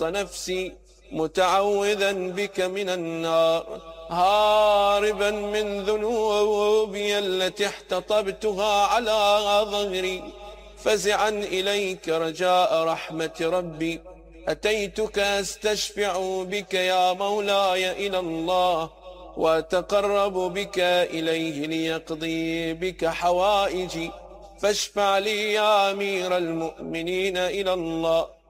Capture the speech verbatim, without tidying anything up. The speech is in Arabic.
نفسي متعوذا بك من النار، هاربا من ذنوبي التي احتطبتها على ظهري، فزعا إليك رجاء رحمة ربي. أتيتك أستشفع بك يا مولاي إلى الله، وأتقرب بك إليه ليقضي بك حوائجي، فاشفع لي يا أمير المؤمنين إلى الله.